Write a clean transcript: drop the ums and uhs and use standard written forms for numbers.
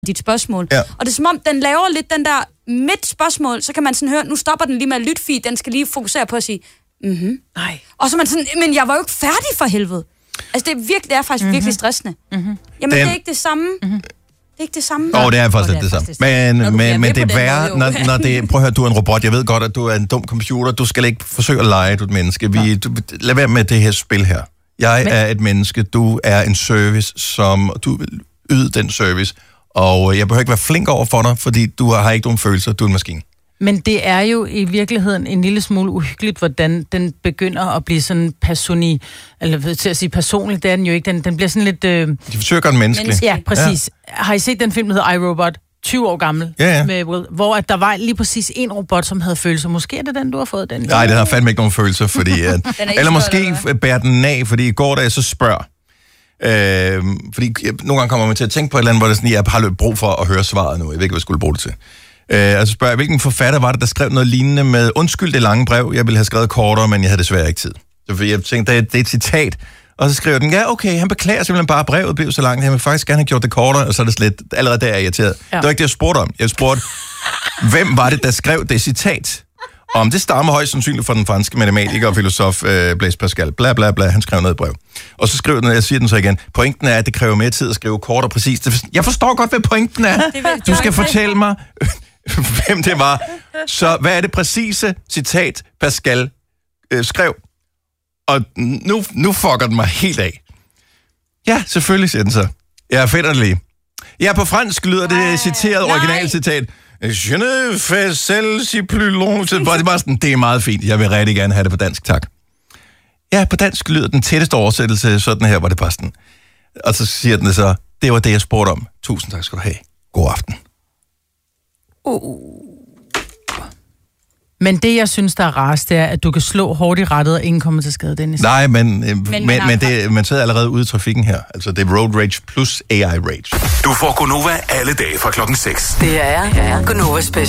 dit spørgsmål. Ja. Og det er som om, den laver lidt den der midt spørgsmål, så kan man sådan høre, nu stopper den lige med at lytte, fordi den skal lige fokusere på at sige, nej. Og så er man sådan, men jeg var jo ikke færdig for helvede. Altså det er faktisk virkelig stressende. Jamen det er ikke det samme. Det er ikke det samme. Det er faktisk det samme. Men det er værre, når det... Prøv at høre, du er en robot. Jeg ved godt, at du er en dum computer. Du skal ikke forsøge at lege, du er et menneske. Lad være med det her spil her. Jeg er et menneske. Du er en service, som... Du vil yde den service. Og jeg behøver ikke være flink over for dig, fordi du har ikke nogen følelser. Du er en maskine. Men det er jo i virkeligheden en lille smule uhyggeligt, hvordan den begynder at blive sådan eller til at sige personligt, det er den jo ikke. Den bliver sådan lidt... De forsøger at gøre den menneskelig. Ja, præcis. Ja. Har I set den film, der hedder iRobot? 20 år gammel, med Will, hvor at der var lige præcis en robot, som havde følelser. Måske er det den, du har fået den? Nej, den har fandme ikke nogen følelser, fordi... eller måske bærer den af, fordi i går, da jeg så spørger... fordi nogle gange kommer man til at tænke på et eller andet, hvor det sådan, jeg har brug for at høre svaret nu. Jeg ved ikke, hvad jeg skulle bruge det til. Altså spørger jeg, hvilken forfatter var det, der skrev noget lignende med undskyld det lange brev, jeg ville have skrevet kortere, men jeg havde desværre ikke tid. Så jeg tænkte, det er et citat, og så skriver den, ja okay, han beklager simpelthen bare, brevet blev så langt, han ville faktisk gerne have gjort det kortere, og så er det slet, allerede der er jeg irriteret. Ja. Det var ikke det, jeg spurgte om. Jeg spurgte, hvem var det, der skrev det citat? Om det stammer højst sandsynligt fra den franske matematiker og filosof Blaise Pascal, bla bla bla, han skrev noget i brev. Og så skriver den, og jeg siger den så igen, pointen er, at det kræver mere tid at skrive kort og præcist. Jeg forstår godt, hvad pointen er. Du skal fortælle mig, hvem det var. Så hvad er det præcise citat, Pascal skrev? Og nu fucker den mig helt af. Ja, selvfølgelig, siger den så. Jeg finder det lige. Ja, på fransk lyder det citeret originalcitat. Je ne fais celle-ci plus long. Det er bare sådan, det er meget fint. Jeg vil rigtig gerne have det på dansk, tak. Ja, på dansk lyder den tætteste oversættelse sådan her, hvor det bare sådan. Og så siger den så, det var det, jeg spurgte om. Tusind tak skal du have. God aften. Men det, jeg synes, der er rarest, det er, at du kan slå hårdt i rettet, og ingen kommer til skade, Dennis. Nej, men man sidder allerede ude i trafikken her. Altså, det er road rage plus AI rage. Du får Gonova alle dage fra 6:00. Det er Gonova special.